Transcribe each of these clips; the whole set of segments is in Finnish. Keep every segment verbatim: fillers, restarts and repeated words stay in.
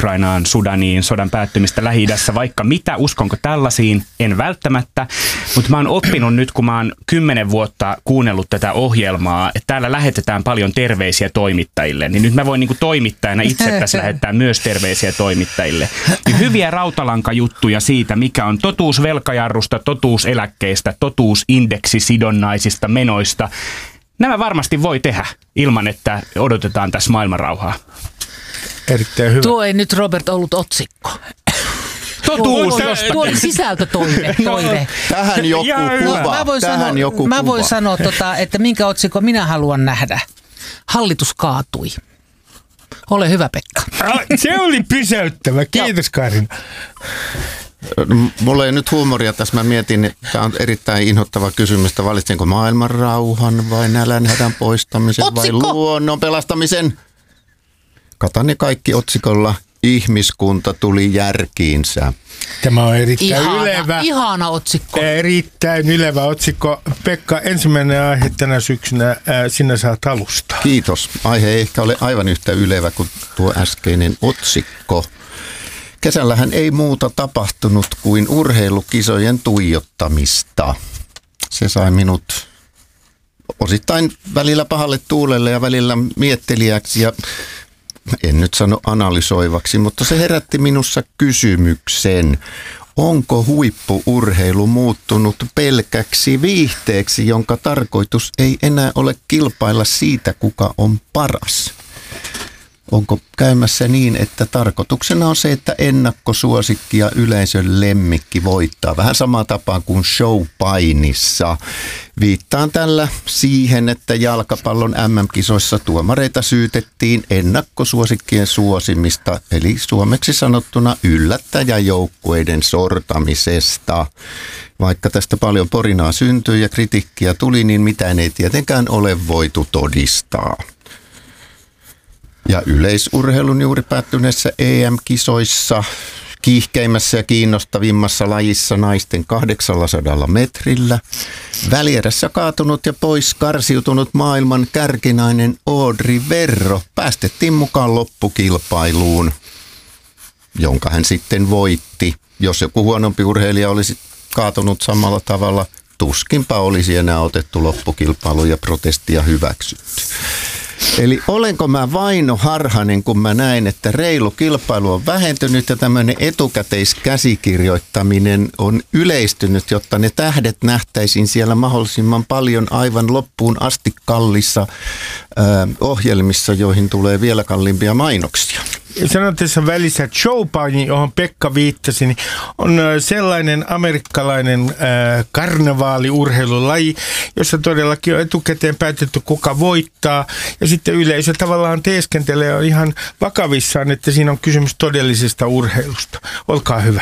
Ukrainaan, Sudaniin, sodan päättymistä Lähi-idässä, vaikka mitä, uskonko tällaisiin, en välttämättä, mutta mä oon oppinut nyt, kun mä oon kymmenen vuotta kuunnellut tätä ohjelmaa, että täällä lähetetään paljon terveisiä toimittajille, niin nyt mä voin niin kuin toimittajana itse tässä lähettää myös terveisiä toimittajille. Niin hyviä rautalankajuttuja siitä, mikä on totuus velkajarrusta, totuus eläkkeistä, totuus indeksisidonnaisista menoista. Nämä varmasti voi tehdä ilman, että odotetaan tässä maailmanrauhaa. Erittäin hyvä. Tuo ei nyt, Robert, ollut otsikko. Totuus Tuo, jostakin. tuo oli sisältötoive. Toive. Tähän joku kuva. Mä voin Tähän sanoa, joku mä kuva. voin sanoa tota, että minkä otsikko minä haluan nähdä. Hallitus kaatui. Ole hyvä, Pekka. Se oli pysäyttävä. Kiitos, Karina. Mulla ei nyt huumoria tässä. Mä mietin, että tämä on erittäin inhottava kysymys, että valitsinko maailman rauhan vai nälänhädän poistamisen Otsikko. vai luonnon pelastamisen. Katan ne kaikki otsikolla. Ihmiskunta tuli järkiinsä. Tämä on erittäin Ihana, ylevä. ihana otsikko. Erittäin ylevä otsikko. Pekka, ensimmäinen aihe tänä syksynä. Ää, sinä saat alustaa. Kiitos. Aihe ei ehkä ole aivan yhtä ylevä kuin tuo äskeinen otsikko. Kesällähän ei muuta tapahtunut kuin urheilukisojen tuijottamista. Se sai minut osittain välillä pahalle tuulelle ja välillä miettelijäksi ja en nyt sano analysoivaksi, mutta se herätti minussa kysymyksen. Onko huippu-urheilu muuttunut pelkäksi viihteeksi, jonka tarkoitus ei enää ole kilpailla siitä, kuka on paras? Onko käymässä niin, että tarkoituksena on se, että ennakkosuosikki ja yleisön lemmikki voittaa? Vähän samaa tapaa kuin showpainissa. Viittaan tällä siihen, että jalkapallon äm äm-kisoissa tuomareita syytettiin ennakkosuosikkien suosimista, eli suomeksi sanottuna yllättäjäjoukkueiden sortamisesta. Vaikka tästä paljon porinaa syntyi ja kritiikkiä tuli, niin mitään ei tietenkään ole voitu todistaa. Ja yleisurheilun juuri päättyneessä E M-kisoissa, kiihkeimmässä ja kiinnostavimmassa lajissa naisten kahdeksansadaa metrillä, välierässä kaatunut ja pois karsiutunut maailman kärkinainen Audrey Verro päästettiin mukaan loppukilpailuun, jonka hän sitten voitti. Jos joku huonompi urheilija olisi kaatunut samalla tavalla, tuskinpa olisi enää otettu loppukilpailu ja protestia hyväksytty. Eli olenko mä Vaino harhainen, kun mä näen, että reilu kilpailu on vähentynyt ja tämmöinen etukäteiskäsikirjoittaminen on yleistynyt, jotta ne tähdet nähtäisiin siellä mahdollisimman paljon aivan loppuun asti kallissa äh, ohjelmissa, joihin tulee vielä kalliimpia mainoksia. Sanon tässä välissä, että showpaini, johon Pekka viittasi, niin on sellainen amerikkalainen äh, karnevaaliurheilulaji, jossa todellakin on etukäteen päätetty, kuka voittaa. Ja sitten yleisö tavallaan teeskentelee ihan vakavissaan, että siinä on kysymys todellisesta urheilusta. Olkaa hyvä.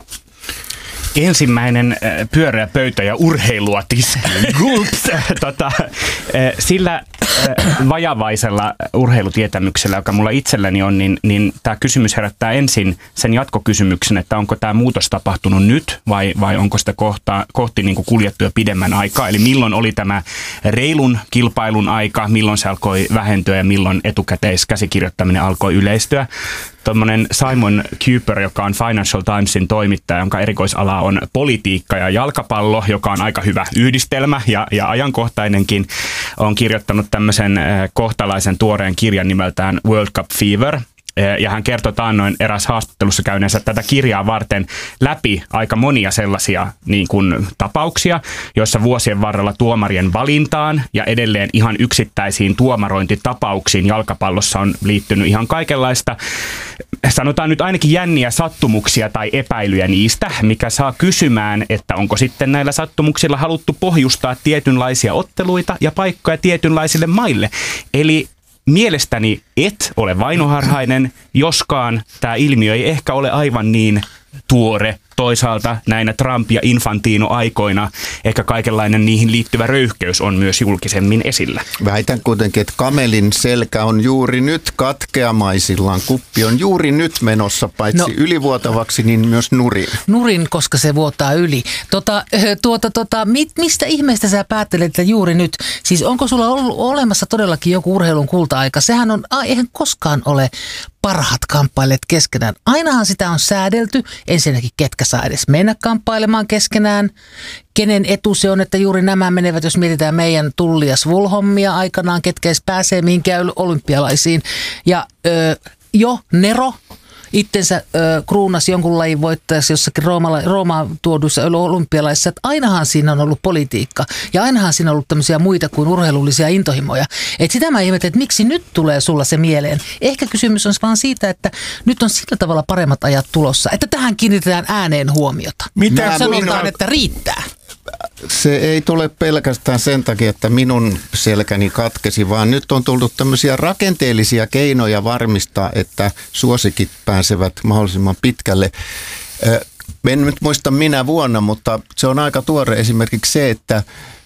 Ensimmäinen pyöreä pöytä ja urheilua tiskiin. Gulps! tota, sillä vajavaisella urheilutietämyksellä, joka mulla itselläni on, niin, niin tämä kysymys herättää ensin sen jatkokysymyksen, että onko tämä muutos tapahtunut nyt vai, vai onko sitä kohta, kohti niin kuin kuljettu jo pidemmän aikaa. Eli milloin oli tämä reilun kilpailun aika, milloin se alkoi vähentyä ja milloin etukäteiskäsikirjoittaminen alkoi yleistyä. Tuommoinen Simon Kuper, joka on Financial Timesin toimittaja, jonka erikoisala on politiikka ja jalkapallo, joka on aika hyvä yhdistelmä ja, ja ajankohtainenkin, on kirjoittanut tämmöisen kohtalaisen tuoreen kirjan nimeltään World Cup Fever. Ja hän kertoi taannoin eräs haastattelussa käyneensä tätä kirjaa varten läpi aika monia sellaisia niin kuin tapauksia, joissa vuosien varrella tuomarien valintaan ja edelleen ihan yksittäisiin tuomarointitapauksiin jalkapallossa on liittynyt ihan kaikenlaista, sanotaan nyt ainakin jänniä sattumuksia tai epäilyjä niistä, mikä saa kysymään, että onko sitten näillä sattumuksilla haluttu pohjustaa tietynlaisia otteluita ja paikkoja tietynlaisille maille. Eli mielestäni et ole vainoharhainen, joskaan tämä ilmiö ei ehkä ole aivan niin tuore. Toisaalta näinä Trump- ja Infantino-aikoina ehkä kaikenlainen niihin liittyvä röyhkeys on myös julkisemmin esillä. Väitän kuitenkin, että kamelin selkä on juuri nyt katkeamaisillaan. Kuppi on juuri nyt menossa paitsi no, ylivuotavaksi, niin myös nurin. Nurin, koska se vuotaa yli. Tota, tuota, tota, mit, mistä ihmeestä sä päättelet, että juuri nyt? Siis onko sulla ollut olemassa todellakin joku urheilun kulta-aika? Sehän on, a, eihän koskaan ole parhaat kamppailijat keskenään. Ainahan sitä on säädelty. Ensinnäkin ketkä saa edes mennä kamppailemaan keskenään. Kenen etu se on, että juuri nämä menevät, jos mietitään meidän Tulli ja Svul-hommia aikanaan, ketkä edes pääsee mihinkään olympialaisiin. Ja ö, jo Nero itsensä ö, kruunasi jonkun lajin voittajaksi jossakin Roomala, Roomaan tuoduissa olympialaisissa, että ainahan siinä on ollut politiikka ja ainahan siinä on ollut tämmöisiä muita kuin urheilullisia intohimoja. Et sitä mä ihmettelen, että miksi nyt tulee sulla se mieleen. Ehkä kysymys on vaan siitä, että nyt on sillä tavalla paremmat ajat tulossa, että tähän kiinnitetään ääneen huomiota. Mitä sanotaan, minä... että riittää. Se ei tule pelkästään sen takia, että minun selkäni katkesi, vaan nyt on tullut tämmöisiä rakenteellisia keinoja varmistaa, että suosikit pääsevät mahdollisimman pitkälle. En nyt muista minä vuonna, mutta se on aika tuore esimerkiksi se, että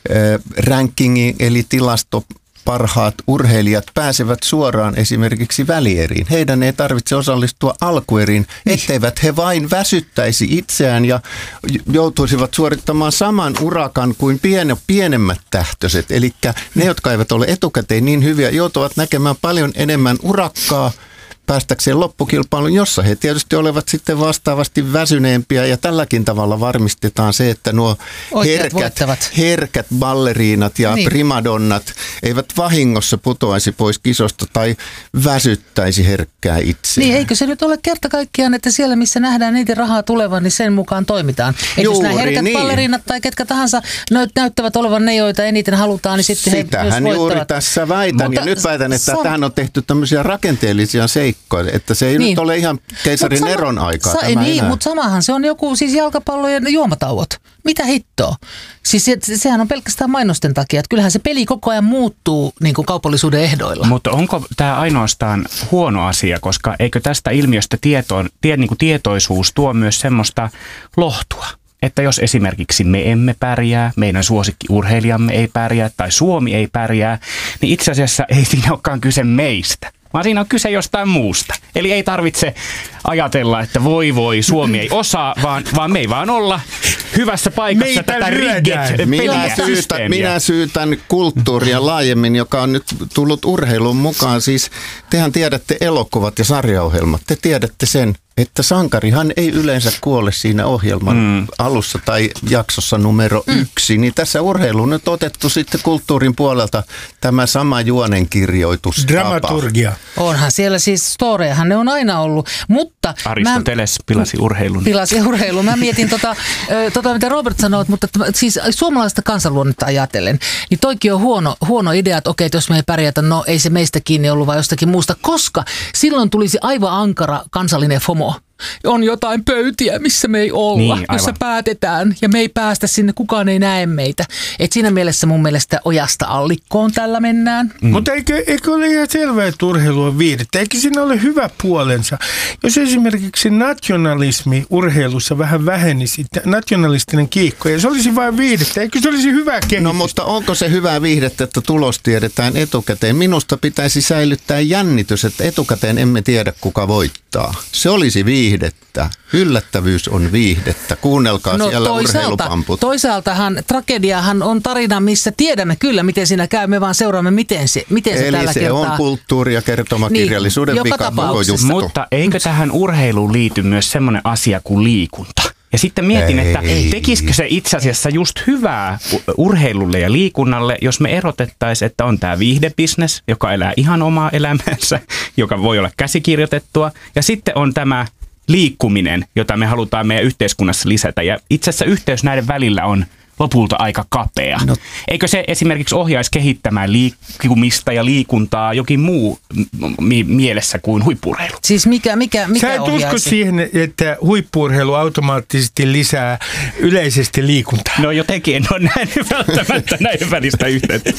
rankingi eli tilasto parhaat urheilijat pääsevät suoraan esimerkiksi välieriin. Heidän ei tarvitse osallistua alkueriin, etteivät he vain väsyttäisi itseään ja joutuisivat suorittamaan saman urakan kuin piene, pienemmät tähtöiset. Eli ne, jotka eivät ole etukäteen niin hyviä, joutuvat näkemään paljon enemmän urakkaa päästäkseen loppukilpailuun, jossa he tietysti olevat sitten vastaavasti väsyneempiä ja tälläkin tavalla varmistetaan se, että nuo herkät, herkät balleriinat ja niin. primadonnat eivät vahingossa putoaisi pois kisosta tai väsyttäisi herkkää itseään. Niin, eikö se nyt ole kerta kaikkiaan, että siellä missä nähdään niitä rahaa tulevan, niin sen mukaan toimitaan. Että jos nämä herkät niin. balleriinat tai ketkä tahansa näyttävät olevan ne, joita eniten halutaan, niin sitten Sitähän he myös voittavat. juuri tässä väitän Mutta ja nyt väitän, että sa- tähän on tehty tämmöisiä rakenteellisia seikkoja. Että se ei niin. nyt ole ihan keisarin sama, Neron aikaa. Sa- tämä niin, mutta samahan se on joku siis jalkapallojen juomatauot. Mitä hittoa? Siis se, sehän on pelkästään mainosten takia. Että kyllähän se peli koko ajan muuttuu niin kuin kaupallisuuden ehdoilla. Mutta onko tämä ainoastaan huono asia, koska eikö tästä ilmiöstä tietoon, tie, niin kuin tietoisuus tuo myös semmoista lohtua? Että jos esimerkiksi me emme pärjää, meidän suosikkiurheilijamme ei pärjää tai Suomi ei pärjää, niin itse asiassa ei siinä olekaan kyse meistä. Vaan siinä on kyse jostain muusta. Eli ei tarvitse ajatella, että voi voi, Suomi ei osaa, vaan, vaan me ei vaan olla hyvässä paikassa Meitä tätä riget minä syytän, minä syytän kulttuuria laajemmin, joka on nyt tullut urheilun mukaan. Siis tehän tiedätte elokuvat ja sarjaohjelmat. Te tiedätte sen, että sankarihan ei yleensä kuole siinä ohjelman mm. alussa tai jaksossa numero mm. yksi. Niin tässä urheiluun on nyt otettu sitten kulttuurin puolelta tämä sama juonenkirjoitus. Dramaturgia. Onhan siellä siis storejahan ne on aina ollut, mutta... Aristoteles mä, pilasi urheilun. Pilasi urheilun. Mä mietin tota, tota mitä Robert sanoi, mutta siis suomalaista kansanluonnetta ajatellen, niin toikin on huono, huono idea, että okei, että jos me ei pärjätä, no ei se meistä kiinni ollut, vaan jostakin muusta, koska silloin tulisi aivan ankara kansallinen FOMO. On jotain pöytiä, missä me ei olla, niin, jossa päätetään ja me ei päästä sinne, kukaan ei näe meitä. Et siinä mielessä mun mielestä ojasta allikkoon tällä mennään. Mm. Mutta eikö, eikö ole ihan selvää, että urheilu on viihdettä? Eikö siinä ole hyvä puolensa? Jos esimerkiksi nationalismi urheilussa vähän vähenisi, nationalistinen kiihko, ja se olisi vain viihdettä, eikö se olisi hyvä kehitystä? No mutta onko se hyvä viihdettä, että tulos tiedetään etukäteen? Minusta pitäisi säilyttää jännitys, että etukäteen emme tiedä, kuka voittaa. Se olisi viihdettä. Viihdettä. Yllättävyys on viihdettä. Kuunnelkaa no, siellä toisaalta, urheilupamput. Toisaaltahan tragediahan on tarina, missä tiedämme kyllä, miten siinä käy. Me vaan seuraamme, miten se, miten se Eli tällä se kertaa. on kulttuuri- ja kertomakirjallisuuden niin, vika koko juttu. Mutta eikö tähän urheiluun liity myös semmoinen asia kuin liikunta? Ja sitten mietin, ei. että tekisikö se itse asiassa just hyvää urheilulle ja liikunnalle, jos me erotettaisiin, että on tämä viihdebisnes, joka elää ihan omaa elämäänsä, joka voi olla käsikirjoitettua, ja sitten on tämä liikkuminen, jota me halutaan meidän yhteiskunnassa lisätä. Ja itse asiassa yhteys näiden välillä on lopulta aika kapea. No. Eikö se esimerkiksi ohjaisi kehittämään liikkumista ja liikuntaa jokin muu mi- mielessä kuin huippu-urheilu? Siis mikä, mikä, mikä Sä et usko siihen, että huippu-urheilu automaattisesti lisää yleisesti liikuntaa? No jotenkin en ole nähnyt välttämättä näiden välistä yhteyttä.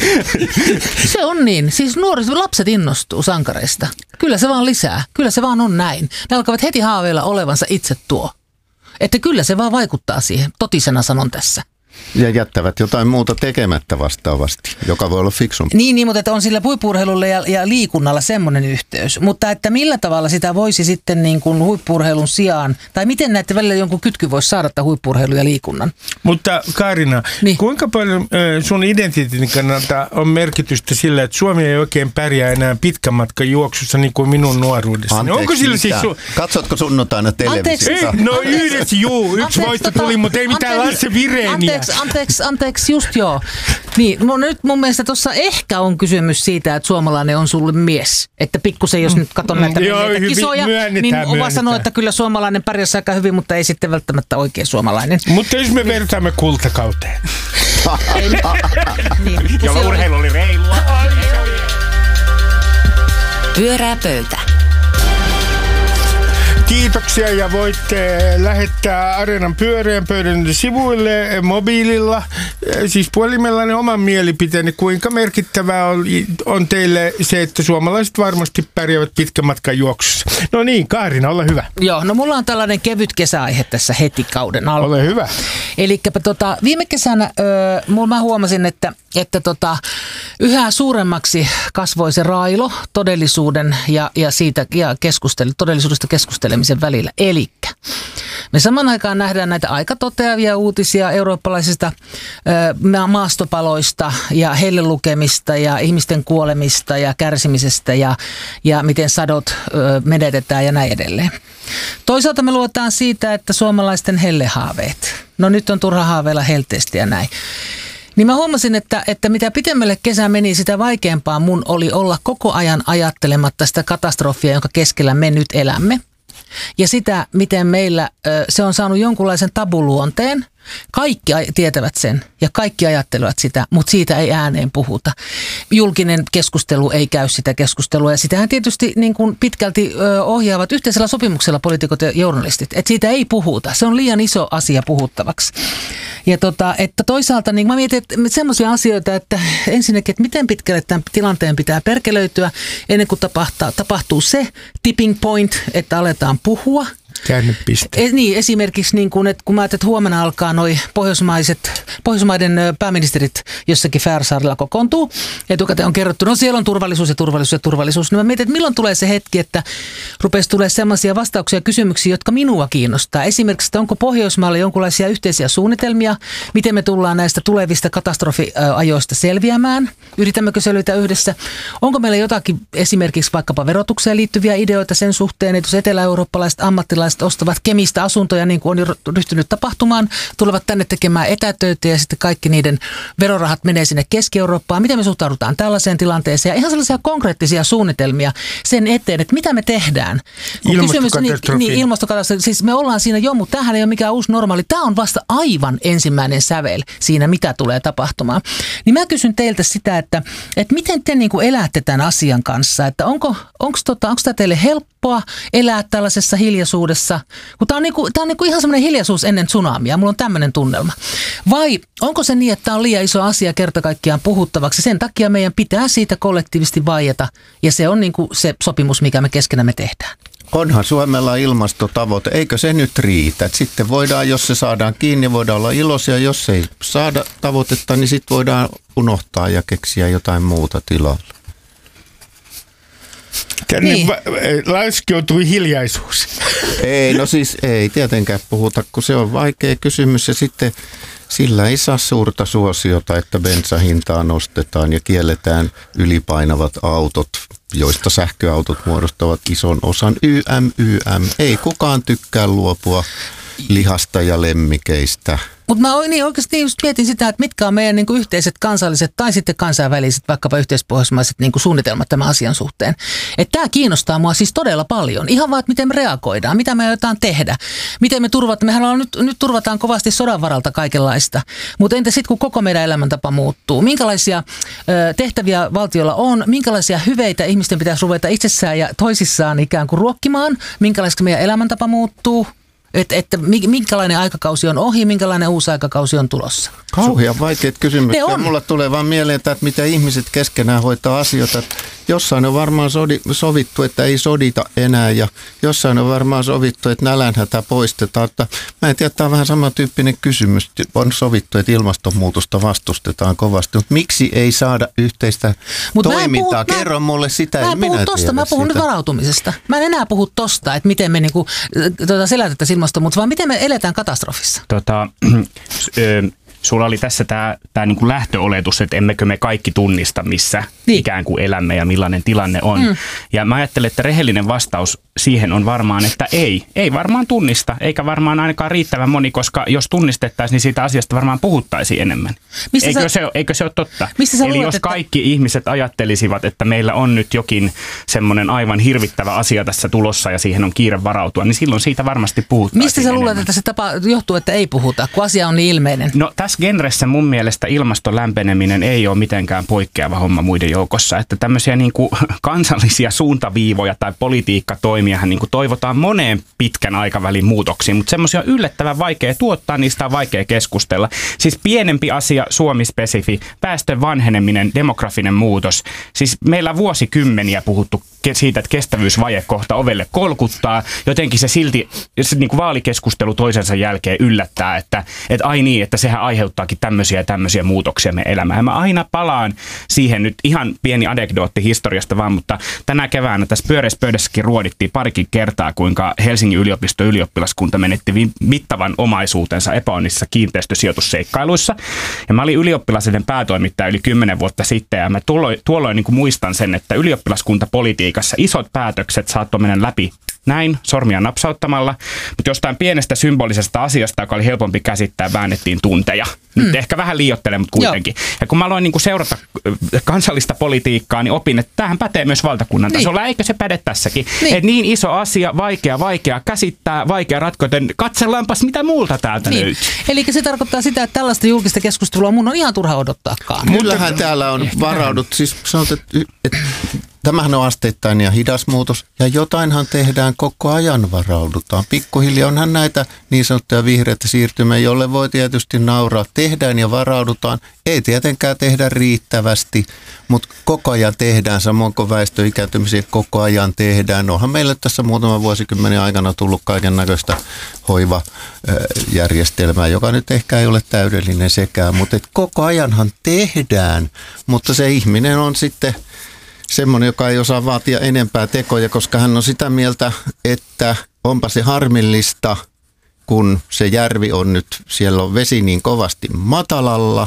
Se on niin. Siis nuoret lapset innostuu sankareista. Kyllä se vaan lisää. Kyllä se vaan on näin. Ne alkavat heti haaveilla olevansa itse tuo. Että kyllä se vaan vaikuttaa siihen. Totisena sanon tässä. Ja jättävät jotain muuta tekemättä vastaavasti, joka voi olla fiksumpi. Niin, niin, mutta että on sillä huippu-urheilulla ja, ja liikunnalla semmoinen yhteys. Mutta että millä tavalla sitä voisi sitten niin kuin huippu-urheilun sijaan, tai miten näette välillä jonkun kytky voisi saada tämän huippu-urheilun ja liikunnan? Mutta Kaarina, niin. kuinka paljon sun identiteetin kannalta on merkitystä sillä, että Suomi ei oikein pärjää enää pitkän matkan juoksussa niin kuin minun nuoruudessani? Anteeksi, onko sillä siis su- katsotko sunnuntaina televisiota? No yhdessä juu, yksi voitto tuli, mutta ei mitään Lasse Vireeniä. Anteeksi, anteeksi, anteeksi, just joo. Niin, no nyt mun mielestä tuossa ehkä on kysymys siitä, että suomalainen on sulle mies. Että pikkusen, jos nyt katson näitä mm, joo, hyvin, kisoja, niin Ova sanoo, että kyllä suomalainen pärjäsi aika hyvin, mutta ei sitten välttämättä oikein suomalainen. Mutta jos me vertaamme kultakauteen. niin, jolla urheilu oli reilua. Pyörää pöytä. Kiitoksia ja voitte lähettää Areenan pyöreän pöydän sivuille mobiililla, siis puhelimellanne oman mielipiteeni, kuinka merkittävää on, on teille se, että suomalaiset varmasti pärjäävät pitkän matkan juoksussa. No niin, Kaarina, ole hyvä. Joo, no mulla on tällainen kevyt kesäaihe tässä heti kauden alkuun. Ole hyvä. Elikkä tota, viime kesänä öö, mulla mä huomasin, että, että tota, yhä suuremmaksi kasvoi se railo todellisuuden ja, ja siitä ja keskustelu, todellisuudesta keskustelemisen välillä. Elikkä me saman aikaan nähdään näitä aika toteavia uutisia eurooppalaisista ö, maastopaloista ja hellelukemista ja ihmisten kuolemista ja kärsimisestä ja, ja miten sadot ö, menetetään ja näin edelleen. Toisaalta me luotaan siitä, että suomalaisten hellehaaveet. No nyt on turha haaveilla helteesti ja näin. Niin mä huomasin, että, että mitä pitemmälle kesä meni, sitä vaikeampaa mun oli olla koko ajan ajattelematta sitä katastrofia, jonka keskellä me nyt elämme. Ja sitä, miten meillä se on saanut jonkunlaisen tabuluonteen. Kaikki tietävät sen ja kaikki ajattelevat sitä, mutta siitä ei ääneen puhuta. Julkinen keskustelu ei käy sitä keskustelua ja sitähän tietysti niin kuin pitkälti ohjaavat yhteisellä sopimuksella poliitikot ja journalistit. Että siitä ei puhuta. Se on liian iso asia puhuttavaksi. Ja tota, että toisaalta niin mä mietin, että semmoisia asioita, että ensinnäkin, että miten pitkälle tämän tilanteen pitää perkelöityä ennen kuin tapahtuu, tapahtuu se tipping point, että aletaan puhua. Käännepiste. E, niin, esimerkiksi niin kun, että kun mä ajattelin, että huomenna alkaa noi pohjoismaiset, pohjoismaiden pääministerit jossakin Färsaarilla kokoontuu. Etukäteen on kerrottu, no siellä on turvallisuus ja turvallisuus ja turvallisuus. No mä mietin, että milloin tulee se hetki, että rupesi tulee sellaisia vastauksia ja kysymyksiä, jotka minua kiinnostaa. Esimerkiksi, että onko Pohjoismailla jonkinlaisia yhteisiä suunnitelmia, miten me tullaan näistä tulevista katastrofiajoista selviämään. Yritämmekö selvitä yhdessä? Onko meillä jotakin esimerkiksi vaikkapa verotukseen liittyviä ideoita sen suhteen, että jos etelä-eurooppalaiset ammattilaiset ostavat Kemistä asuntoja, niin kuin on jo ryhtynyt tapahtumaan, tulevat tänne tekemään etätöitä ja sitten kaikki niiden verorahat menee sinne Keski-Eurooppaan. Miten me suhtaudutaan tällaiseen tilanteeseen? Ja ihan sellaisia konkreettisia suunnitelmia sen eteen, että mitä me tehdään. Ilmastokatastrofi. Niin, niin, ilmastokatastrofi. Siis me ollaan siinä jo, mutta tämähän ei ole mikään uusi normaali. Tämä on vasta aivan ensimmäinen sävel siinä, mitä tulee tapahtumaan. Niin mä kysyn teiltä sitä, että, että miten te niin kuin elätte tämän asian kanssa? Että onko, onko, tota, onko tämä teille helppoa elää tällaisessa hiljaisuudessa? Kun tämä on, niinku, tämä on niinku ihan semmoinen hiljaisuus ennen tsunamia. Mulla on tämmöinen tunnelma. Vai onko se niin, että tämä on liian iso asia kerta kaikkiaan puhuttavaksi? Sen takia meidän pitää siitä kollektiivisesti vaieta. Ja se on niinku se sopimus, mikä me keskenämme tehdään. Onhan Suomella ilmastotavoite. Eikö se nyt riitä? Et sitten voidaan, jos se saadaan kiinni, voidaan olla iloisia. Jos ei saada tavoitetta, niin sitten voidaan unohtaa ja keksiä jotain muuta tilalle. Tänne niin. Laskeutuu hiljaisuus. Ei, no siis ei tietenkään puhuta, kun se on vaikea kysymys ja sitten sillä ei saa suurta suosiota, että bensahintaa nostetaan ja kielletään ylipainavat autot, joista sähköautot muodostavat ison osan. Y M, Y M. Ei kukaan tykkää luopua lihasta ja lemmikeistä. Mutta mä niin oikeasti just mietin sitä, että mitkä on meidän niinku yhteiset kansalliset tai sitten kansainväliset, vaikkapa yhteispohjoismaiset niinku suunnitelmat tämän asian suhteen. Että tämä kiinnostaa mua siis todella paljon. Ihan vaan, että miten me reagoidaan, mitä me aiotaan tehdä. Miten me turvataan, mehän on nyt, nyt turvataan kovasti sodan varalta kaikenlaista. Mutta entä sitten, kun koko meidän elämäntapa muuttuu? Minkälaisia ö, tehtäviä valtiolla on? Minkälaisia hyveitä ihmisten pitäisi ruveta itsessään ja toisissaan ikään kuin ruokkimaan? Minkälaista meidän elämäntapa muuttuu? Että, että minkälainen aikakausi on ohi, minkälainen uusi aikakausi on tulossa. Kauhean vaikeat kysymyksiä. Ne on. Mulla tulee vaan mieleen, että miten ihmiset keskenään hoitaa asioita. Jossain on varmaan sovittu, että ei sodita enää ja jossain on varmaan sovittu, että nälänhätä poistetaan. Että mä en tiedä, tämä on vähän samantyyppinen kysymys. On sovittu, että ilmastonmuutosta vastustetaan kovasti, mutta miksi ei saada yhteistä Mut toimintaa? Puhu, Kerro mä, mulle sitä, mä en minä puhu tosta, tiedä Mä puhun sitä. nyt varautumisesta. Mä en enää puhu tosta, että miten me niinku, tuota, selätettäisiin ilmastonmuutosta, vaan miten me eletään katastrofissa. Tota, sulla oli tässä tämä tää niinku lähtöoletus, että emmekö me kaikki tunnista, missä niin. ikään kuin elämme ja millainen tilanne on. Mm. Ja mä ajattelen, että rehellinen vastaus siihen on varmaan, että ei. Ei varmaan tunnista, eikä varmaan ainakaan riittävän moni, koska jos tunnistettaisiin, niin siitä asiasta varmaan puhuttaisiin enemmän. Eikö, sä, se, eikö se ole totta? Eli luulet, jos kaikki että... ihmiset ajattelisivat, että meillä on nyt jokin semmoinen aivan hirvittävä asia tässä tulossa ja siihen on kiire varautua, niin silloin siitä varmasti puhuttaisiin Mistä sä enemmän. luulet, että se tapa johtuu, että ei puhuta, kun asia on niin ilmeinen? No tässä genressä mun mielestä ilmaston lämpeneminen ei ole mitenkään poikkeava homma muiden joukossa, että tämmöisiä niin kuin kansallisia suuntaviivoja tai politiikkatoimiahan niin kuin toivotaan moneen pitkän aikavälin muutoksiin, mutta semmoisia on yllättävän vaikea tuottaa, niistä on vaikea keskustella. Siis pienempi asia, Suomi-spesifi, väestön vanheneminen, demografinen muutos. Siis meillä on vuosikymmeniä puhuttu siitä, että kestävyysvaje kohta ovelle kolkuttaa. Jotenkin se silti se niin kuin vaalikeskustelu toisensa jälkeen yllättää, että, että ai niin, että sehän aiheuttaakin tämmöisiä ja tämmöisiä muutoksia me elämään. Ja mä aina palaan siihen nyt ihan pieni anekdootti historiasta vaan, mutta tänä keväänä tässä pyöreässä pöydässäkin ruodittiin parikin kertaa, kuinka Helsingin yliopiston ylioppilaskunta menetti mittavan omaisuutensa epäonnisissa kiinteistösijoitusseikkailuissa. Ja mä olin ylioppilaiden päätoimittaja yli kymmenen vuotta sitten ja mä tuolloin, tuolloin niin kuin muistan sen, että ylioppilaskuntapolitiikassa isot päätökset saattoi mennä läpi näin sormia napsauttamalla, mutta jostain pienestä symbolisesta asiasta, joka oli helpompi käsittää, väännettiin tunteja. Nyt mm. ehkä vähän liioittelen, mutta kuitenkin. Joo. Ja kun mä aloin niin kuin seurata kansallista politiikkaa, niin opin, että tämähän pätee myös valtakunnan tasolla. Niin. Eikö se päde tässäkin? Niin. Että niin iso asia, vaikea, vaikea käsittää, vaikea ratkoa, katsellaanpas mitä muulta täältä niin. löytyy. Eli se tarkoittaa sitä, että tällaista julkista keskustelua mun on ihan turha odottaakaan. Kyllähän täällä on varaudut, siis sanot, että, että tämähän on asteittain ja hidas muutos, ja jotainhan tehdään koko ajan varaudutaan. Pikkuhiljaa onhan näitä niin sanottuja vihreitä siirtymiä, jolle voi tietysti nauraa. Tehdään ja varaudutaan. Ei tietenkään tehdä riittävästi, mutta koko ajan tehdään, samoin kuin väestön ikääntymisiä koko ajan tehdään. Onhan meille tässä muutaman vuosikymmenen aikana tullut kaiken näköistä hoivajärjestelmää, joka nyt ehkä ei ole täydellinen sekään, mutta et koko ajanhan tehdään, mutta se ihminen on sitten semmoinen, joka ei osaa vaatia enempää tekoja, koska hän on sitä mieltä, että onpa se harmillista, kun se järvi on nyt, siellä on vesi niin kovasti matalalla,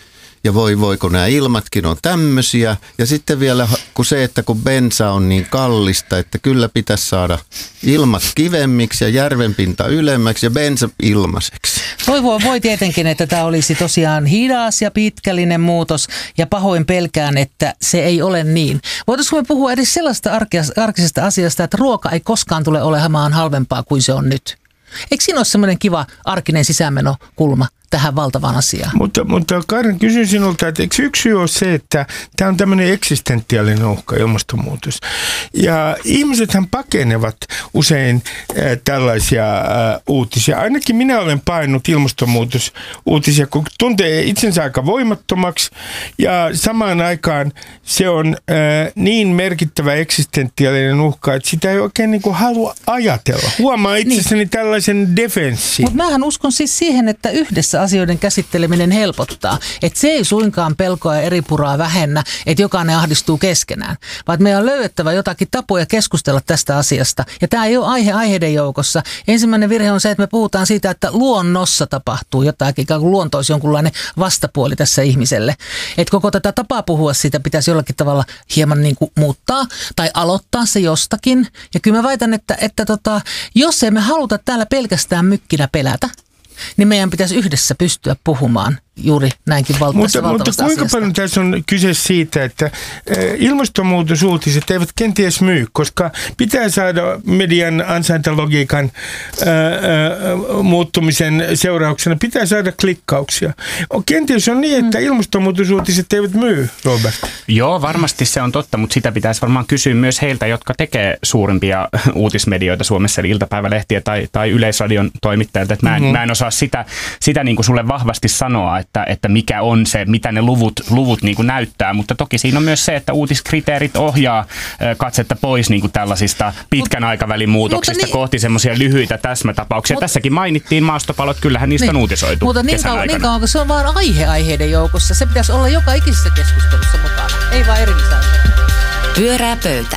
ja voi voi, kun nämä ilmatkin on tämmöisiä. Ja sitten vielä kun se, että kun bensa on niin kallista, että kyllä pitäisi saada ilmat kivemmiksi ja järvenpinta ylemmäksi ja bensa ilmaiseksi. Toivoa voi tietenkin, että tämä olisi tosiaan hidas ja pitkällinen muutos ja pahoin pelkään, että se ei ole niin. Voitaisiinko me puhua edes sellaista arkisesta asiasta, että ruoka ei koskaan tule olemaan halvempaa kuin se on nyt? Eikö siinä ole semmoinen kiva arkinen sisäänmenokulma tähän valtavaan asiaan? Mutta, mutta Karin, kysyn sinulta, että eikö yksi syy ole se, että tämä on tämmöinen eksistentiaalinen uhka, ilmastonmuutos. Ja ihmisethän pakenevat usein äh, tällaisia äh, uutisia. Ainakin minä olen painut ilmastonmuutosuutisia, kun tuntee itsensä aika voimattomaksi. Ja samaan aikaan se on äh, niin merkittävä eksistentiaalinen uhka, että sitä ei oikein niin kuin halua ajatella. Huomaa itsessäni niin. tällaisen defenssin. Mutta mähän uskon siis siihen, että yhdessä asioiden käsitteleminen helpottaa. Että se ei suinkaan pelkoa ja eripuraa vähennä, että jokainen ahdistuu keskenään. Vaan meidän on löydettävä jotakin tapoja keskustella tästä asiasta. Ja tämä ei ole aihe aiheiden joukossa. Ensimmäinen virhe on se, että me puhutaan siitä, että luonnossa tapahtuu jotakin, ikään kuin luonto olisi jonkunlainen vastapuoli tässä ihmiselle. Että koko tätä tapaa puhua siitä pitäisi jollakin tavalla hieman niin kuin muuttaa tai aloittaa se jostakin. Ja kyllä mä väitän, että, että tota, jos emme haluta täällä pelkästään mykkinä pelätä, niin meidän pitäisi yhdessä pystyä puhumaan juuri näinkin val- mutta, valtavasta mutta kuinka asiasta. paljon tässä on kyse siitä, että ilmastonmuutosuutiset eivät kenties myy, koska pitää saada median ansaintalogiikan ää, ää, muuttumisen seurauksena, pitää saada klikkauksia. Kenties on niin, että ilmastonmuutosuutiset eivät myy, Robert. Joo, varmasti se on totta, mutta sitä pitäisi varmaan kysyä myös heiltä, jotka tekee suurimpia uutismedioita Suomessa, eli iltapäivälehtiä tai, tai Yleisradion toimittajilta. Mä en, mm-hmm. mä en osaa sitä, sitä niin kuin sulle vahvasti sanoa, että, että mikä on se, mitä ne luvut, luvut niin kuin näyttää, mutta toki siinä on myös se, että uutiskriteerit ohjaa katsetta pois niin kuin tällaisista pitkän aikavälin muutoksista niin, kohti semmoisia lyhyitä täsmätapauksia. Mut, Tässäkin mainittiin maastopalot, kyllähän niistä niin, on uutisoitu. Mutta niin kauan, niin kauan, kun se on vaan aihe aiheiden joukossa, se pitäisi olla joka ikisessä keskustelussa mukana, ei vaan erillisaiheena. Pyörää pöytä.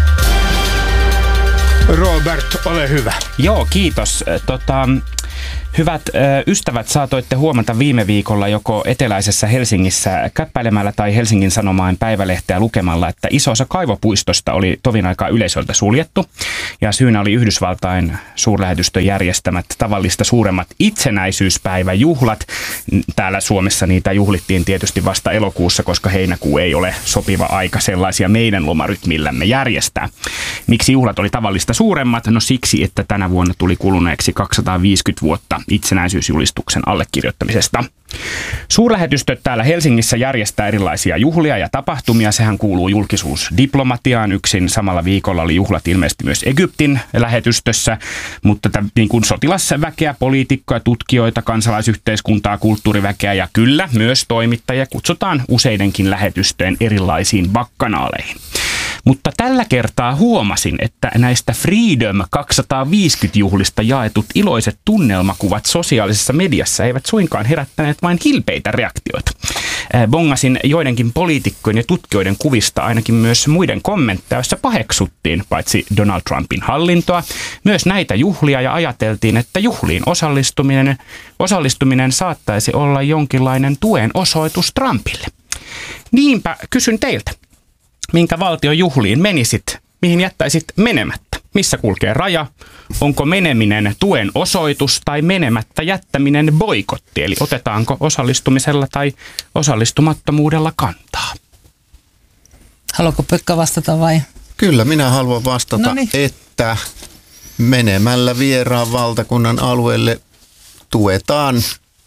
Robert, ole hyvä. Joo, kiitos. Tota, hyvät ö, ystävät, saatoitte huomata viime viikolla joko eteläisessä Helsingissä käppäilemällä tai Helsingin Sanomain päivälehteä lukemalla, että iso osa kaivopuistosta oli tovin aikaa yleisöltä suljettu. Ja syynä oli Yhdysvaltain suurlähetystön järjestämät tavallista suuremmat itsenäisyyspäiväjuhlat. Täällä Suomessa niitä juhlittiin tietysti vasta elokuussa, koska heinäkuu ei ole sopiva aika sellaisia meidän lomarytmillämme järjestää. Miksi juhlat oli tavallista suuremmat? No siksi, että tänä vuonna tuli kuluneeksi kaksisataaviisikymmentä vuotta itsenäisyysjulistuksen allekirjoittamisesta. Suurlähetystöt täällä Helsingissä järjestää erilaisia juhlia ja tapahtumia. Sehän kuuluu julkisuusdiplomatiaan. Yksin samalla viikolla oli juhlat ilmeisesti myös Egyptin lähetystössä, mutta tätä, niin kuin sotilasväkeä, poliitikkoja, tutkijoita, kansalaisyhteiskuntaa, kulttuuriväkeä ja kyllä myös toimittajia kutsutaan useidenkin lähetystöjen erilaisiin bakkanaaleihin. Mutta tällä kertaa huomasin, että näistä Freedom kaksisataaviisikymmentä-juhlista jaetut iloiset tunnelmakuvat sosiaalisessa mediassa eivät suinkaan herättäneet vain hilpeitä reaktioita. Bongasin joidenkin poliitikkojen ja tutkijoiden kuvista ainakin myös muiden kommentteja, joissa paheksuttiin paitsi Donald Trumpin hallintoa, myös näitä juhlia ja ajateltiin, että juhliin osallistuminen, osallistuminen saattaisi olla jonkinlainen tuen osoitus Trumpille. Niinpä kysyn teiltä. Minkä valtion juhliin menisit, mihin jättäisit menemättä? Missä kulkee raja? Onko meneminen tuen osoitus tai menemättä jättäminen boikotti? Eli otetaanko osallistumisella tai osallistumattomuudella kantaa? Haluatko Pekka vastata vai? Kyllä, minä haluan vastata, Noniin. että menemällä vieraan valtakunnan alueelle tuetaan.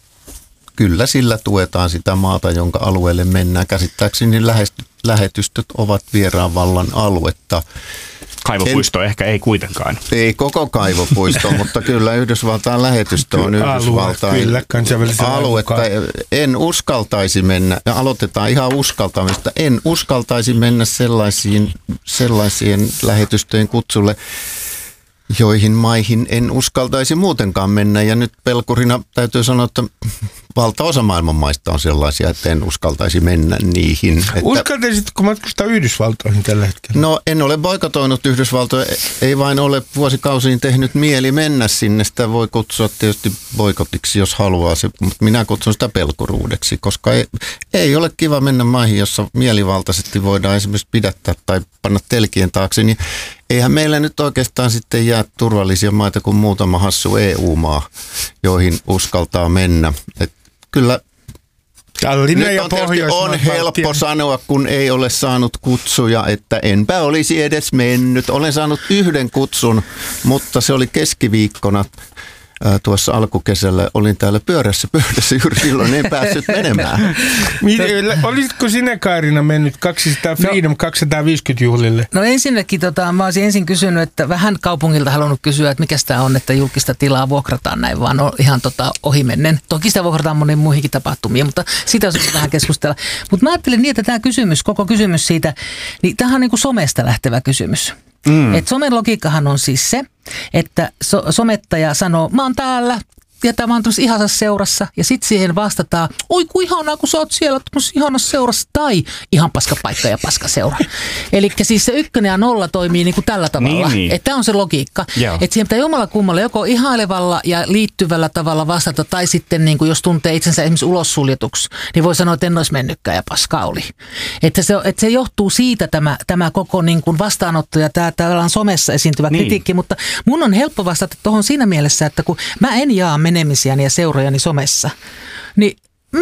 Kyllä sillä tuetaan sitä maata, jonka alueelle mennään. Käsittääkseni lähetystöt ovat vieraan vallan aluetta. Kaivopuisto en, ehkä ei kuitenkaan. Ei koko kaivopuisto, mutta kyllä Yhdysvaltain lähetystö on Yhdysvaltain kyllä, aluetta. En uskaltaisi mennä, ja aloitetaan ihan uskaltamista, en uskaltaisi mennä sellaisiin, sellaisien lähetystöjen kutsulle, joihin maihin en uskaltaisi muutenkaan mennä. Ja nyt pelkurina täytyy sanoa, että valtaosa maailman maista on sellaisia, että en uskaltaisi mennä niihin. Että uskaltaisitko matkustaa Yhdysvaltoihin tällä hetkellä? No en ole boikotoinut Yhdysvaltoja, ei vain ole vuosikausiin tehnyt mieli mennä sinne. Sitä voi kutsua tietysti boikotiksi, jos haluaa, mutta minä kutsun sitä pelkuruudeksi, koska ei, ei ole kiva mennä maihin, jossa mielivaltaisesti voidaan esimerkiksi pidättää tai panna telkien taakse, niin eihän meillä nyt oikeastaan sitten jää turvallisia maita kuin muutama hassu E U-maa, joihin uskaltaa mennä. Et kyllä Tallinna nyt on, on helppo Baltian. sanoa, kun ei ole saanut kutsuja, että enpä olisi edes mennyt. Olen saanut yhden kutsun, mutta se oli keskiviikkona. Tuossa alkukesällä olin täällä pyörässä pöydässä juuri silloin, en päässyt menemään. Olisitko sinä, Kaarina, mennyt kaksisataa Freedom no, kaksisataaviisikymmentä-juhlille? No ensinnäkin, tota, mä olisin ensin kysynyt, että vähän kaupungilta halunnut kysyä, että mikä sitä on, että julkista tilaa vuokrataan näin, vaan on ihan tota, ohimennen. Toki sitä vuokrataan moniin muihinkin tapahtumiin, mutta siitä olisi vähän keskustella. Mutta mä ajattelin niin, että tämä kysymys, koko kysymys siitä, niin tämähän on niin kuin somesta lähtevä kysymys. Mm. Et somen logiikkahan on siis se, että so- somettaja sanoo, mä oon täällä ja tämä on tuossa ihanassa seurassa ja sitten siihen vastataan, oi ku ihanaa kun sä oot siellä tuossa ihanassa seurassa tai ihan paska paikka ja paska seura. Eli siis se ykkönen ja nolla toimii niin kuin tällä tavalla, niin, niin. Että tämä on se logiikka. Että siihen pitää jomalla kummalla joko ihailevalla ja liittyvällä tavalla vastata tai sitten niin kuin jos tuntee itsensä esimerkiksi ulos suljetuksi, niin voi sanoa, että en olisi mennytkään ja paska oli. Että se, että se johtuu siitä tämä, tämä koko niin kuin vastaanotto ja tämä tavallaan somessa esiintyvä niin. kritiikki, mutta mun on helppo vastata tuohon siinä mielessä, että kun mä en jaa menemisiäni ja seurojani somessa, niin mik,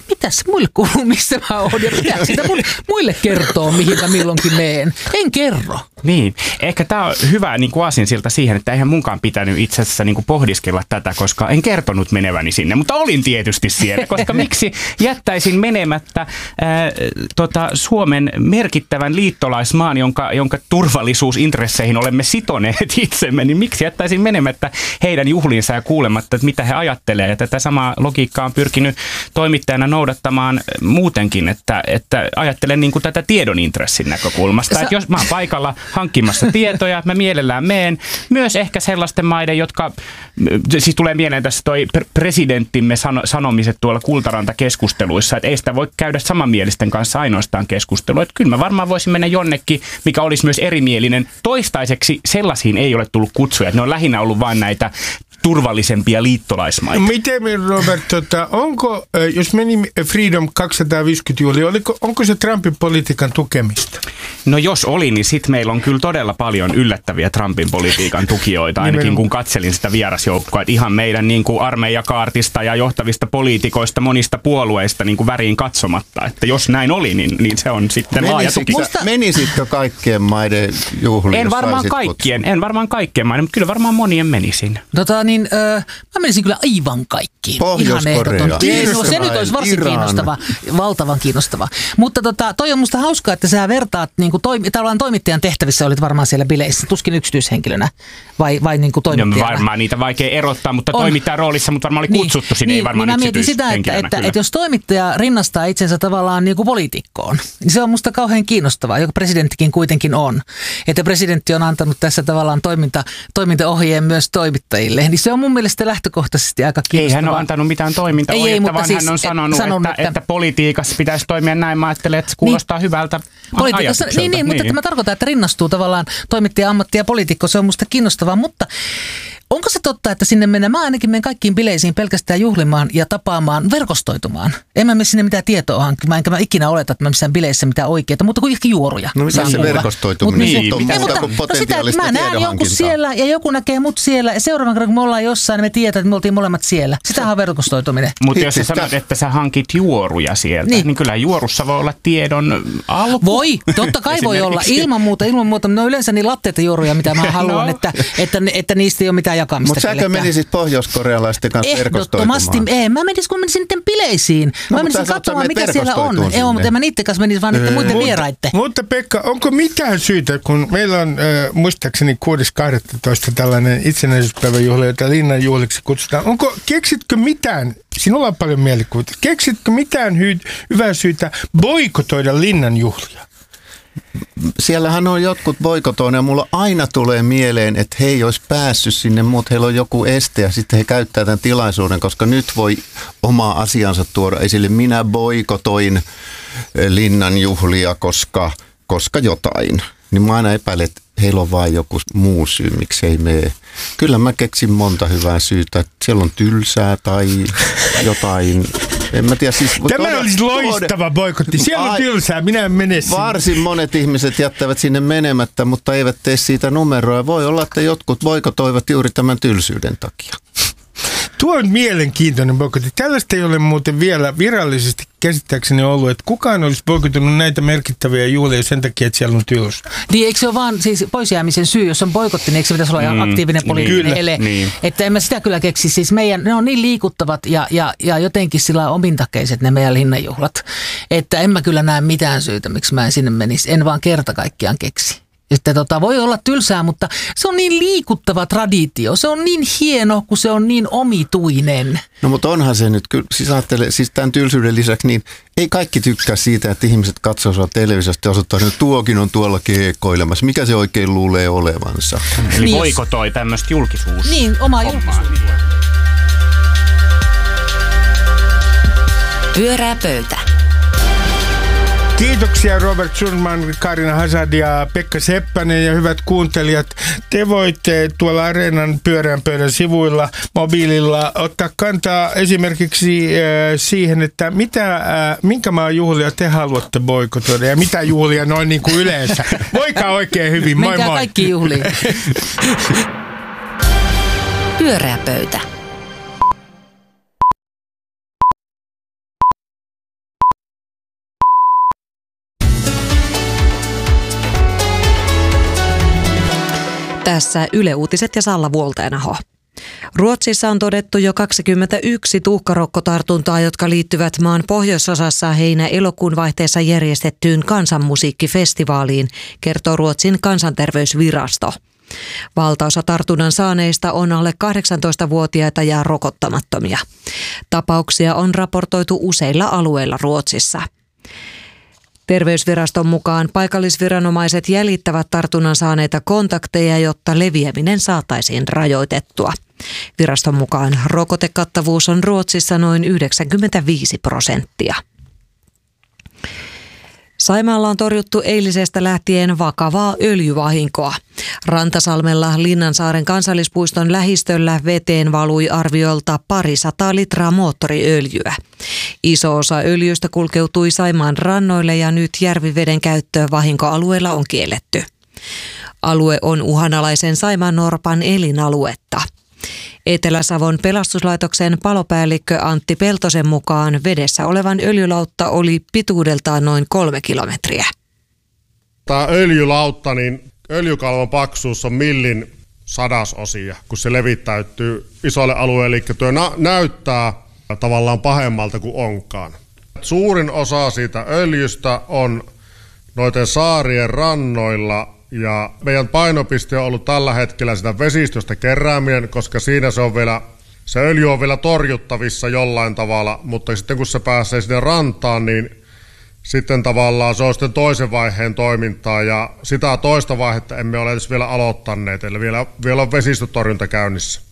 mitä se muille kuuluu, missä mä oon, ja pitääkö sitä mun, muille kertoo, mihin mä milloinkin meen. En kerro. Niin, ehkä tämä on hyvä niin kuin aasinsilta siihen, että eihän munkaan pitänyt itse asiassa niin kuin pohdiskella tätä, koska en kertonut meneväni sinne, mutta olin tietysti siellä, koska miksi jättäisin menemättä ää, tota, Suomen merkittävän liittolaismaan, jonka, jonka turvallisuusintresseihin olemme sitoneet itsemme, niin miksi jättäisin menemättä heidän juhliinsa ja kuulematta, että mitä he ajattelee. Ja tätä samaa logiikkaa on pyrkinyt toimittajana noudattamaan muutenkin, että, että ajattelen niin kuin tätä tiedon intressin näkökulmasta. Sä... Että jos mä oon paikalla hankkimassa tietoja, mä mielellään meen myös ehkä sellaisten maiden, jotka, siis tulee mieleen tässä toi presidenttimme sano, sanomiset tuolla Kultaranta-keskusteluissa, että ei sitä voi käydä samanmielisten kanssa ainoastaan keskustelua. Että kyllä mä varmaan voisin mennä jonnekin, mikä olisi myös erimielinen. Toistaiseksi sellaisiin ei ole tullut kutsuja, että ne on lähinnä ollut vain näitä turvallisempia liittolaismaita. Miten, Robert, tota, onko, jos meni Freedom kaksisataaviisikymmentä juhlia, oliko, onko se Trumpin politiikan tukemista? No jos oli, niin sitten meillä on kyllä todella paljon yllättäviä Trumpin politiikan tukijoita, ainakin kun katselin sitä vierasjoukkoa, että ihan meidän niin kuin armeijakaartista ja johtavista poliitikoista monista puolueista niin kuin väriin katsomatta. Että jos näin oli, niin, niin se on sitten laaja tuki. Musta... Menisitkö kaikkien maiden juhliin? En varmaan kaikkien, en varmaan kaikkien maiden, mutta kyllä varmaan monien menisin. Tota niin, öö, mä menisin kyllä aivan kaikkiin. Pohjois-Korea. No, se nyt olisi varsin Iran. Kiinnostava, valtavan kiinnostava. Mutta tota, toi on musta hauskaa, että sä vertaat, niin kuin toimi, tavallaan toimittajan tehtävissä olit varmaan siellä bileissä, tuskin yksityishenkilönä vai, vai niin kuin toimittajana. No, varmaan niitä vaikea erottaa, mutta toimittajan roolissa, mutta varmaan oli kutsuttu niin, sinne, niin, ei varmaan niin yksityishenkilönä. Sitä, että, että, että jos toimittaja rinnastaa itsensä tavallaan niin kuin poliitikkoon, niin se on musta kauhean kiinnostavaa, joka presidenttikin kuitenkin on. Että presidentti on antanut tässä tavallaan toiminta, toimintaohjeen myös toimittajille, niin se on mun mielestä lähtökohtaisesti aika kiinnostavaa. Ei hän ole antanut mitään toimintaohjetta, ei, vaan siis hän on sanonut, sanonut että, että, että politiikassa pitäisi toimia näin. Mä ajattelen, että se kuulostaa niin, hyvältä ajatukselta. Niin, niin, mutta niin. Mä tarkoitan, että rinnastuu tavallaan toimittaja, ammatti ja poliitikko. Se on musta kiinnostavaa, mutta onko se totta, että sinne mennään? Mä ainakin menen kaikkiin bileisiin pelkästään juhlimaan ja tapaamaan, verkostoitumaan. En mä mene sinne mitään tietoa hankkimaan, enkä mä ikinä oleta, että mä missään bileissä mitään oikeita, mutta kuin ehkä juoruja. No mitä se verkostoituminen niin, niin, on muuta mutta, kuin potentiaalista no sitä, mä näen jonkun siellä ja joku näkee mut siellä ja seuraavan kerran kun me ollaan jossain, niin me tiedetään, että me oltiin molemmat siellä. Sitähän on verkostoituminen. Mutta jos sä sanot, että sä hankit juoruja sieltä, niin, niin kyllä juorussa voi olla tiedon alku. Voi, totta kai voi olla. Ilman muuta, ilman muuta. No yleensä niin latteita juoruja, mitä mä haluan, no. että, että, että niistä ei ole mitään jakamista. Mutta säkö menisit pohjois-korealaisten kanssa verkostoitumaan? Ehdottomasti. Ei, mä menisin, kun menisin niiden bileisiin. Mä no, menisin katsomaan, mikä siellä on. Ei, mutta en mä niiden kanssa menisin, vaan niiden muiden vieraitten. Mutta Pekka, onko mitään syytä, kun meillä on äh, muistaakseni kuudes kahdestoista tällainen itsenäisyyspäiväjuhla, jota Linnan juhliksi kutsutaan. Onko, keksitkö mitään, sinulla on paljon mielikuvia, keksitkö mitään hy- hyvää syytä boikotoida Linnan juhlia? Siellähän on jotkut boikotoina ja mulla aina tulee mieleen, että he ei olisi päässyt sinne, mutta heillä on joku este ja sitten he käyttää tämän tilaisuuden, koska nyt voi omaa asiansa tuoda esille. Minä boikotoin Linnan juhlia, koska, koska jotain. Niin mä aina epäilen, että heillä on vain joku muu syy, miksi ei mene. Kyllä mä keksin monta hyvää syytä. Siellä on tylsää tai jotain. En mä tiedä, siis tämä todella, olisi loistava boikotti. Siellä on tylsää, minä en mene sinne. Varsin monet ihmiset jättävät sinne menemättä, mutta eivät tee siitä numeroa. Voi olla, että jotkut boikotoivat juuri tämän tylsyyden takia. Tuo on mielenkiintoinen boikotti. Tällaista ei ole muuten vielä virallisesti käsittääkseni ollut, että kukaan olisi boikotunut näitä merkittäviä juhlia sen takia, että siellä on tylsä. Niin, eikö se ole vaan siis poisjäämisen syy, jos on boikotti, niin eikö se pitäisi olla mm, aktiivinen poliittinen niin, ele? Niin. Että en mä sitä kyllä keksi. Siis meidän, ne on niin liikuttavat ja, ja, ja jotenkin sillä omintakeiset ne meidän linnanjuhlat, että en mä kyllä näe mitään syytä, miksi mä en sinne menisi. En vaan kerta kaikkiaan keksi. Että tota, voi olla tylsää, mutta se on niin liikuttava traditio. Se on niin hieno, kun se on niin omituinen. No mutta onhan se nyt, siis ajattele, siis tämän tylsyyden lisäksi, niin ei kaikki tykkää siitä, että ihmiset katsovat televisiosta ja osoittaa, että tuokin on tuolla keekkoilemassa. Mikä se oikein luulee olevansa? Eli niin, boikotoi tämmöistä julkisuus. Niin, oma julkisuus. Pyörää pöytä. Kiitoksia Robert Sundman, Kaarina Hazard ja Pekka Seppänen ja hyvät kuuntelijat. Te voitte tuolla Areenan pyörän pöydän sivuilla mobiililla ottaa kantaa esimerkiksi äh, siihen, että mitä, äh, minkä maan juhlia te haluatte boikotoida ja mitä juhlia noin niin kuin yleensä. Voikaa oikein hyvin, moi Menkää moi. Kaikki juhliin. Pyörää pöytä. Tässä Yle Uutiset ja Salla Vuolteenaho. Ruotsissa on todettu jo kaksikymmentäyksi tuhkarokkotartuntaa, jotka liittyvät maan pohjoisosassa heinä-elokuun vaihteessa järjestettyyn kansanmusiikkifestivaaliin, kertoo Ruotsin kansanterveysvirasto. Valtaosa tartunnan saaneista on alle kahdeksantoistavuotiaita ja rokottamattomia. Tapauksia on raportoitu useilla alueilla Ruotsissa. Terveysviraston mukaan paikallisviranomaiset jäljittävät tartunnan saaneita kontakteja, jotta leviäminen saataisiin rajoitettua. Viraston mukaan rokotekattavuus on Ruotsissa noin yhdeksänkymmentäviisi prosenttia. Saimaalla on torjuttu eilisestä lähtien vakavaa öljyvahinkoa. Rantasalmella Linnansaaren kansallispuiston lähistöllä veteen valui arviolta parisataa litraa moottoriöljyä. Iso osa öljystä kulkeutui Saimaan rannoille ja nyt järviveden käyttö vahinkoalueella on kielletty. Alue on uhanalaisen saimaannorpan elinaluetta. Etelä-Savon pelastuslaitoksen palopäällikkö Antti Peltosen mukaan vedessä olevan öljylautta oli pituudeltaan noin kolme kilometriä. Tämä öljylautta, niin öljykalvon paksuus on millin sadasosia, kun se levittäytyy isolle alueelle, eli tuo nä- näyttää tavallaan pahemmalta kuin onkaan. Suurin osa siitä öljystä on noiden saarien rannoilla. Ja meidän painopiste on ollut tällä hetkellä sitä vesistöstä kerääminen, koska siinä se on vielä, se öljy on vielä torjuttavissa jollain tavalla, mutta sitten kun se pääsee sinne rantaan, niin sitten tavallaan se on sitten toisen vaiheen toimintaa ja sitä toista vaihetta emme ole edes vielä aloittaneet, eli vielä, vielä on vesistötorjunta käynnissä.